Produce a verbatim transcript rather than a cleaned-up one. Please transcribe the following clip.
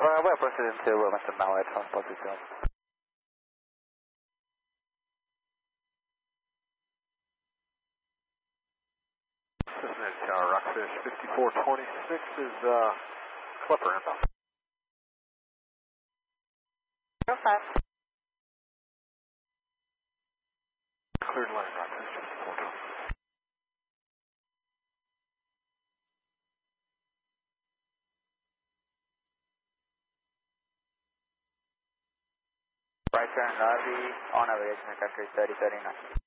Uh, voy a proceder into Western Mallet on position. Cessna Tower, Rockfish fifty-four twenty-six is uh, Clipper inbound. zero five. Cleared line, Rockfish fifty-four twenty-six. Right turn lobby, on average, country thirty thirty-nine.